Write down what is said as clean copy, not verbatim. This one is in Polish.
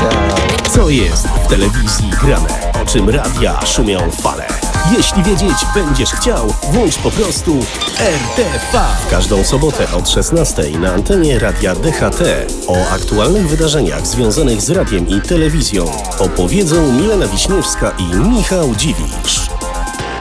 Co jest w telewizji grane? O czym radia szumią fale? Jeśli wiedzieć będziesz chciał, włącz po prostu RTV. W każdą sobotę od 16 na antenie Radia DHT o aktualnych wydarzeniach związanych z radiem i telewizją opowiedzą Milena Wiśniewska i Michał Dziwisz.